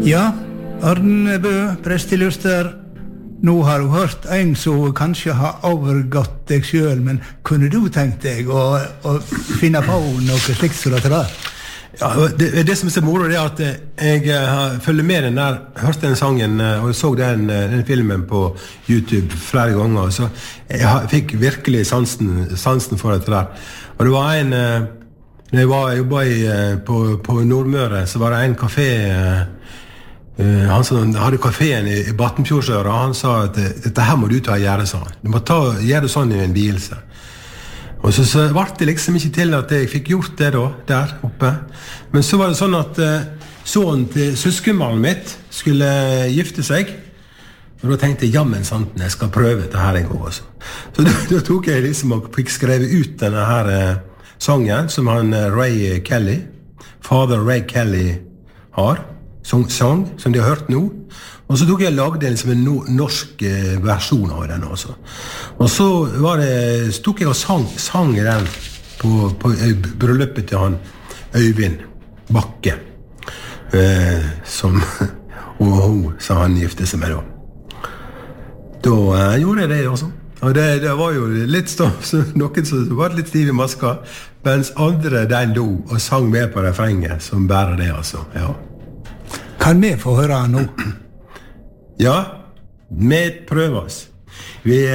Ja, Arnebø, presteluster. Nå har du hørt en som kanskje har overgått deg selv, men kunne du tenkt deg å finne på noe slikt som dette der? Ja, det som er så moro er at jeg følger med den der, hørte den sangen og så den filmen på YouTube flere ganger, så jeg fikk virkelig sansen for dette der. Og det var når jeg jobbet på Nordmøre, så var det en kafé, han som hadde kaféen i Battenfjordsøra, han sa at dette her må du ta og gjøre sånn. Du må gjøre det sånn i en vielse. Og så var det liksom ikke til at jeg fikk gjort det da, der oppe. Men så var det sånn at sønnen til søskenbarnet mitt skulle gifte seg. Og da tenkte jeg, jammen sant, jeg skal prøve dette her en gang også. Så da tok jeg liksom og fikk skrevet ut denne her sangen som han Ray Kelly, Father Ray Kelly har, sang som de har hørt nå. Og så tok jeg og lagde liksom en norsk versjon av den også. Og så tok jeg og sang den på bryllupet til han Øyvind Bakke, som og hun sa han gifte seg med da. Da gjorde jeg det også. Og det var jo litt noen som var litt stiv i maska, mens andre den do og sang med på refrenget, som bærer det altså, ja. Kan vi få høre nå? Ja, vi prøver oss.